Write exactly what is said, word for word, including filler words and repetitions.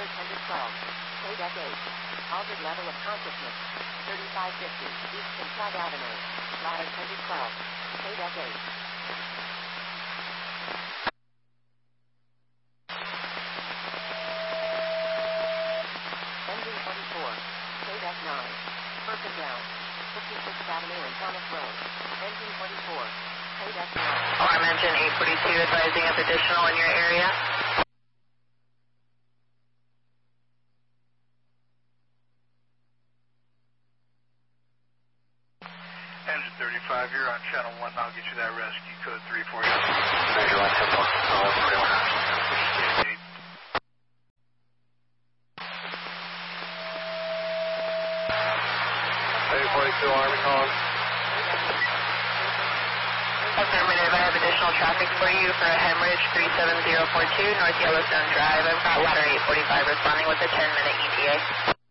Ladder ten to twelve. K deck eight. Altered level of consciousness. thirty-five fifty. East Kincaid Avenue. Ladder ten to twelve. K deck eight. Engine twenty-four. K deck nine. Perkin down. fifty-sixth Avenue and Thomas Road. Engine twenty-four. K deck nine. Alarm engine eight forty-two advising of additional in your area. Engine thirty-five, you're on channel one. I'll get you that rescue code three four eight. Major one, ten four. Oh, forty-one. eight forty-two, Army calling. Affirmative, I have additional traffic for you for a hemorrhage three seven zero four two North Yellowstone Drive. I've got ladder eight forty-five responding with a ten minute E T A.